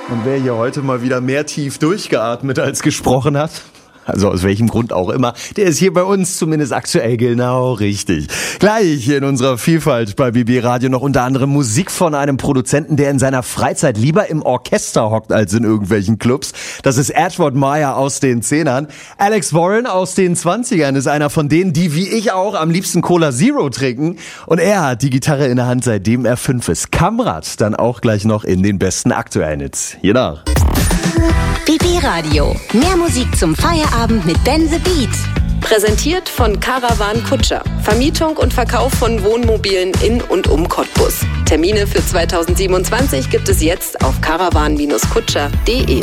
Und wer hier heute mal wieder mehr tief durchgeatmet als gesprochen hat, also aus welchem Grund auch immer, der ist hier bei uns zumindest aktuell genau richtig. Gleich in unserer Vielfalt bei BB Radio noch unter anderem Musik von einem Produzenten, der in seiner Freizeit lieber im Orchester hockt als in irgendwelchen Clubs. Das ist Edward Meyer aus den 10ern. Alex Warren aus den 20ern ist einer von denen, die wie ich auch am liebsten Cola Zero trinken. Und er hat die Gitarre in der Hand, seitdem er 5 ist. Kamrat dann auch gleich noch in den besten aktuellen Hits. Hier nach. BB Radio. Mehr Musik zum Feierabend mit Ben the Beat. Präsentiert von Caravan Kutscher. Vermietung und Verkauf von Wohnmobilen in und um Cottbus. Termine für 2027 gibt es jetzt auf caravan-kutscher.de.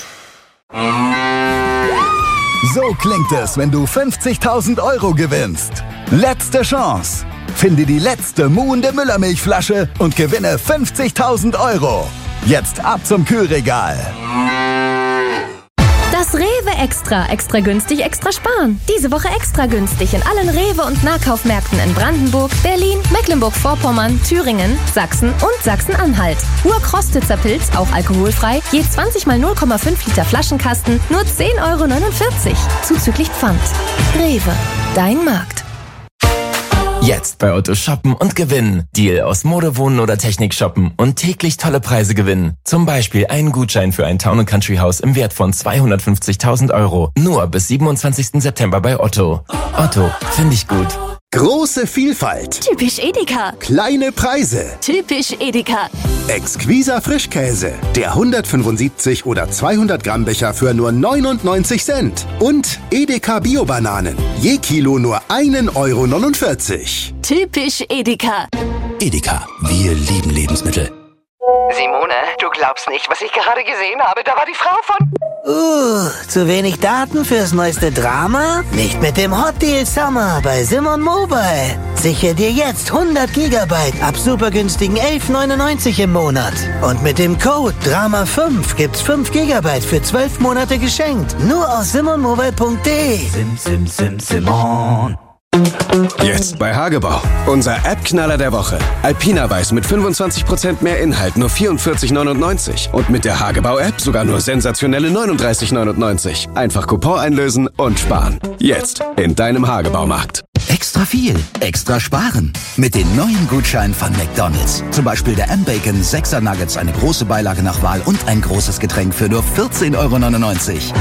So klingt es, wenn du 50.000 € gewinnst. Letzte Chance. Finde die letzte muhende Müllermilchflasche und gewinne 50.000 €. Jetzt ab zum Kühlregal. Das Rewe Extra. Extra günstig, extra sparen. Diese Woche extra günstig in allen Rewe- und Nahkaufmärkten in Brandenburg, Berlin, Mecklenburg-Vorpommern, Thüringen, Sachsen und Sachsen-Anhalt. Urkrostitzer Pilz, auch alkoholfrei, je 20 mal 0,5 Liter Flaschenkasten, nur 10,49 €. Zuzüglich Pfand. Rewe, dein Markt. Jetzt bei Otto shoppen und gewinnen. Deal aus Mode, Wohnen oder Technik shoppen und täglich tolle Preise gewinnen. Zum Beispiel einen Gutschein für ein Town & Country Haus im Wert von 250.000 €. Nur bis 27. September bei Otto. Otto, finde ich gut. Große Vielfalt. Typisch Edeka. Kleine Preise. Typisch Edeka. Exquiser Frischkäse. Der 175 oder 200 Gramm Becher für nur 99 Cent. Und Edeka Bio-Bananen. Je Kilo nur 1,49 €. Typisch Edeka. Edeka, wir lieben Lebensmittel. Simone, du glaubst nicht, was ich gerade gesehen habe. Da war die Frau von... Zu wenig Daten fürs neueste Drama? Nicht mit dem Hot Deal Summer bei Simon Mobile. Sichere dir jetzt 100 GB ab super günstigen 11,99 € im Monat. Und mit dem Code DRAMA5 gibt's 5 GB für 12 Monate geschenkt. Nur auf simonmobile.de. Simon. Jetzt bei Hagebau. Unser App-Knaller der Woche. Alpina Weiß mit 25% mehr Inhalt, nur 44,99 €. Und mit der Hagebau-App sogar nur sensationelle 39,99 €. Einfach Coupon einlösen und sparen. Jetzt in deinem Hagebaumarkt. Extra viel, extra sparen. Mit den neuen Gutscheinen von McDonald's. Zum Beispiel der M-Bacon 6er Nuggets, eine große Beilage nach Wahl und ein großes Getränk für nur 14,99 €.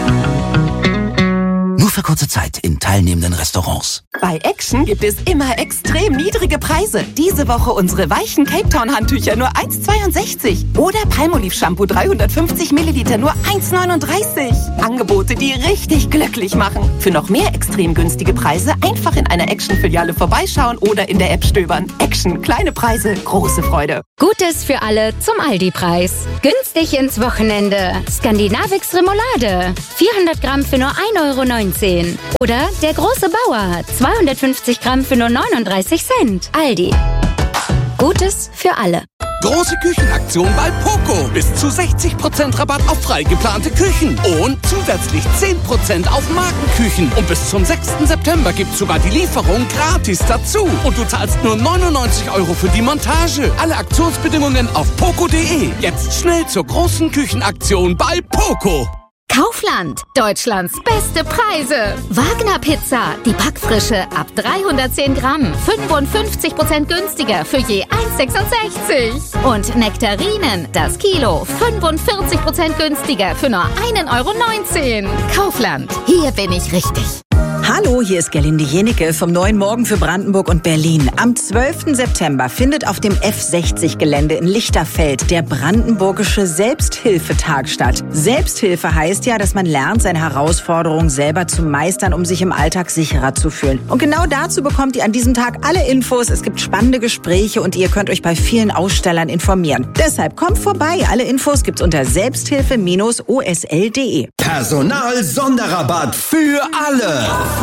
Nur für kurze Zeit in teilnehmenden Restaurants. Bei Action gibt es immer extrem niedrige Preise. Diese Woche unsere weichen Cape Town Handtücher nur 1,62 € oder Palmolive Shampoo 350 Milliliter nur 1,39 €. Angebote, die richtig glücklich machen. Für noch mehr extrem günstige Preise einfach in einer Action-Filiale vorbeischauen oder in der App stöbern. Action, kleine Preise, große Freude. Gutes für alle zum Aldi-Preis. Günstig ins Wochenende. Skandinavix Remoulade. 400 Gramm für nur 1,19 €. Oder der große Bauer. 250 Gramm für nur 39 Cent. Aldi. Gutes für alle. Große Küchenaktion bei Poco. Bis zu 60% Rabatt auf frei geplante Küchen. Und zusätzlich 10% auf Markenküchen. Und bis zum 6. September gibt's sogar die Lieferung gratis dazu. Und du zahlst nur 99 € für die Montage. Alle Aktionsbedingungen auf poco.de. Jetzt schnell zur großen Küchenaktion bei Poco. Kaufland. Deutschlands beste Preise. Wagner Pizza. Die Backfrische ab 310 Gramm. 55% günstiger für je 1,66 €. Und Nektarinen. Das Kilo. 45% günstiger für nur 1,19 €. Kaufland. Hier bin ich richtig. Hallo, hier ist Gerlinde Jenecke vom Neuen Morgen für Brandenburg und Berlin. Am 12. September findet auf dem F60-Gelände in Lichterfeld der Brandenburgische Selbsthilfetag statt. Selbsthilfe heißt ja, dass man lernt, seine Herausforderungen selber zu meistern, um sich im Alltag sicherer zu fühlen. Und genau dazu bekommt ihr an diesem Tag alle Infos. Es gibt spannende Gespräche und ihr könnt euch bei vielen Ausstellern informieren. Deshalb kommt vorbei. Alle Infos gibt's unter selbsthilfe-osl.de. Personal-Sonderrabatt für alle.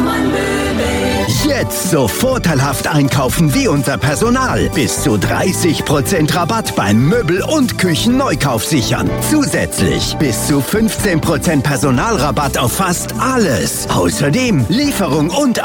Jetzt so vorteilhaft einkaufen wie unser Personal. Bis zu 30% Rabatt beim Möbel- und Küchenneukauf sichern. Zusätzlich bis zu 15% Personalrabatt auf fast alles. Außerdem Lieferung und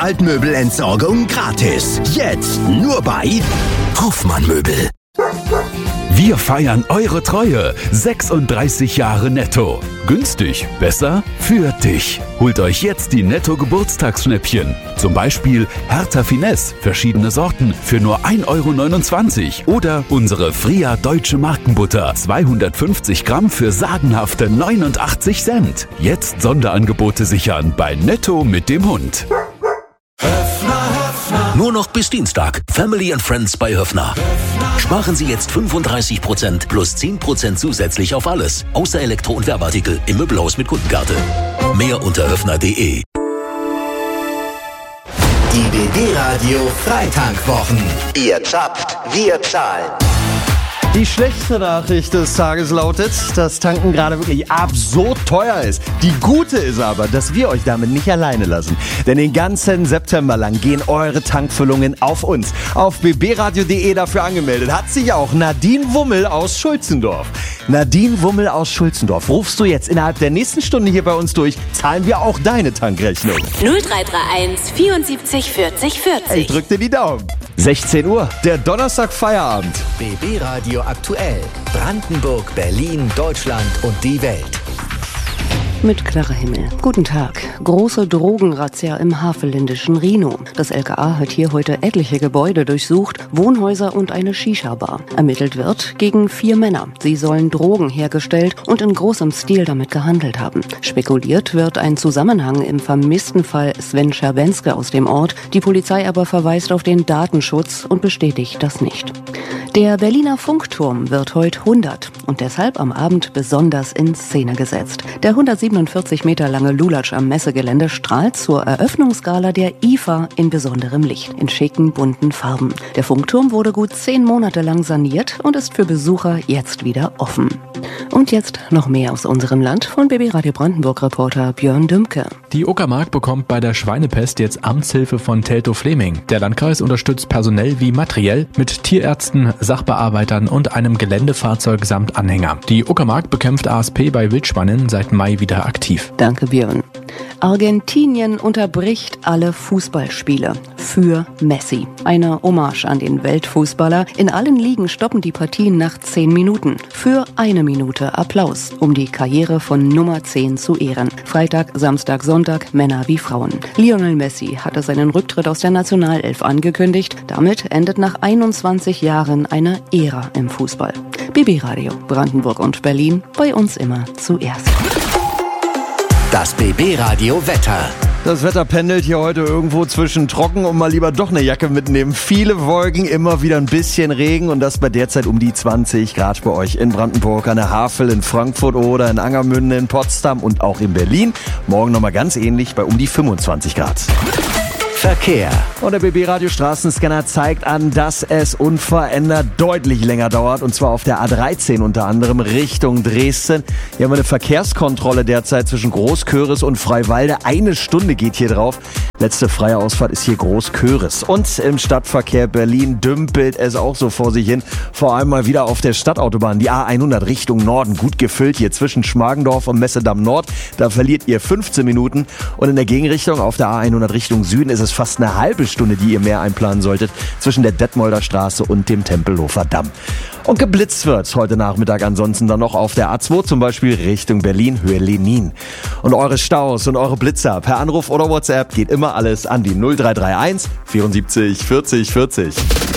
Altmöbelentsorgung gratis. Jetzt nur bei Hofmann Möbel. Wir feiern eure Treue. 36 Jahre Netto. Günstig, besser für dich. Holt euch jetzt die Netto-Geburtstagsschnäppchen. Zum Beispiel Hertha Finesse, verschiedene Sorten für nur 1,29 € oder unsere Fria Deutsche Markenbutter, 250 Gramm für sagenhafte 89 Cent. Jetzt Sonderangebote sichern bei Netto mit dem Hund. Nur noch bis Dienstag. Family and Friends bei Höffner. Sparen Sie jetzt 35% plus 10% zusätzlich auf alles. Außer Elektro- und Werbeartikel im Möbelhaus mit Kundenkarte. Mehr unter höffner.de. Die BB Radio Freitankwochen. Ihr zappt, wir zahlen. Die schlechte Nachricht des Tages lautet, dass Tanken gerade wirklich absurd teuer ist. Die gute ist aber, dass wir euch damit nicht alleine lassen. Denn den ganzen September lang gehen eure Tankfüllungen auf uns. Auf bbradio.de dafür angemeldet hat sich auch Nadine Wummel aus Schulzendorf. Nadine Wummel aus Schulzendorf, rufst du jetzt innerhalb der nächsten Stunde hier bei uns durch, zahlen wir auch deine Tankrechnung. 0331 74 40 40. Ich drück dir die Daumen. 16 Uhr, der Donnerstag Feierabend. BB Radio aktuell. Brandenburg, Berlin, Deutschland und die Welt. Mit klarer Himmel. Guten Tag. Große Drogenrazzia im havelländischen Rhino. Das LKA hat hier heute etliche Gebäude durchsucht, Wohnhäuser und eine Shisha-Bar. Ermittelt wird gegen 4 Männer. Sie sollen Drogen hergestellt und in großem Stil damit gehandelt haben. Spekuliert wird ein Zusammenhang im vermissten Fall Sven Scherbenske aus dem Ort. Die Polizei aber verweist auf den Datenschutz und bestätigt das nicht. Der Berliner Funkturm wird heute 100 und deshalb am Abend besonders in Szene gesetzt. Der 147 Meter lange Lulatsch am Messegelände strahlt zur Eröffnungsgala der IFA in besonderem Licht, in schicken, bunten Farben. Der Funkturm wurde gut 10 Monate lang saniert und ist für Besucher jetzt wieder offen. Und jetzt noch mehr aus unserem Land von BB Radio Brandenburg-Reporter Björn Dümke. Die Uckermark bekommt bei der Schweinepest jetzt Amtshilfe von Teltow-Fleming. Der Landkreis unterstützt personell wie materiell mit Tierärzten, Sachbearbeitern und einem Geländefahrzeug samt Anhänger. Die Uckermark bekämpft ASP bei Wildschweinen seit Mai wieder aktiv. Danke, Björn. Argentinien unterbricht alle Fußballspiele für Messi. Eine Hommage an den Weltfußballer. In allen Ligen stoppen die Partien nach 10 Minuten. Für 1 Minute Applaus, um die Karriere von Nummer 10 zu ehren. Freitag, Samstag, Sonntag, Männer wie Frauen. Lionel Messi hatte seinen Rücktritt aus der Nationalelf angekündigt. Damit endet nach 21 Jahren eine Ära im Fußball. BB Radio, Brandenburg und Berlin, bei uns immer zuerst. Das BB Radio Wetter. Das Wetter pendelt hier heute irgendwo zwischen trocken und mal lieber doch eine Jacke mitnehmen. Viele Wolken, immer wieder ein bisschen Regen und das bei derzeit um die 20 Grad bei euch in Brandenburg, an der Havel, in Frankfurt oder in Angermünde, in Potsdam und auch in Berlin. Morgen nochmal ganz ähnlich bei um die 25 Grad. Verkehr. Und der BB-Radio Straßenscanner zeigt an, dass es unverändert deutlich länger dauert. Und zwar auf der A13 unter anderem Richtung Dresden. Hier haben wir eine Verkehrskontrolle derzeit zwischen Großköris und Freiwalde. 1 Stunde geht hier drauf. Letzte freie Ausfahrt ist hier Großköris. Und im Stadtverkehr Berlin dümpelt es auch so vor sich hin. Vor allem mal wieder auf der Stadtautobahn. Die A100 Richtung Norden gut gefüllt hier zwischen Schmargendorf und Messedamm Nord. Da verliert ihr 15 Minuten. Und in der Gegenrichtung auf der A100 Richtung Süden ist es fast eine halbe Stunde, die ihr mehr einplanen solltet, zwischen der Detmolder Straße und dem Tempelhofer Damm. Und geblitzt wird heute Nachmittag ansonsten dann noch auf der A2, zum Beispiel Richtung Berlin, Höhe Lenin. Und eure Staus und eure Blitzer per Anruf oder WhatsApp geht immer alles an die 0331 74 40 40.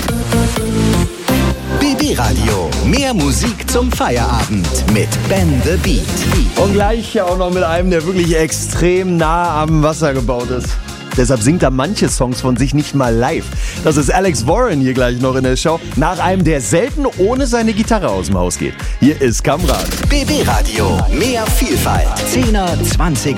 BB Radio, mehr Musik zum Feierabend mit Ben the Beat. Und gleich hier auch noch mit einem, der wirklich extrem nah am Wasser gebaut ist. Deshalb singt er manche Songs von sich nicht mal live. Das ist Alex Warren hier gleich noch in der Show. Nach einem, der selten ohne seine Gitarre aus dem Haus geht. Hier ist Kamrat. BB Radio, mehr Vielfalt. 10er, 20er.